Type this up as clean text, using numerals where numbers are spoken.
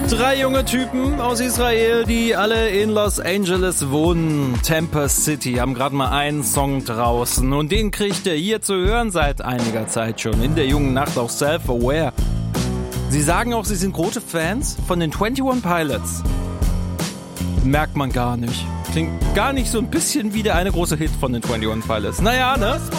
3 junge Typen aus Israel, die alle in Los Angeles wohnen. Tampa City, haben gerade mal einen Song draußen. Und den kriegt ihr hier zu hören seit einiger Zeit schon. In der jungen Nacht auch Self-Aware. Sie sagen auch, sie sind große Fans von den 21 Pilots. Merkt man gar nicht. Klingt gar nicht so ein bisschen wie der eine große Hit von den 21 Pilots. Naja, ne?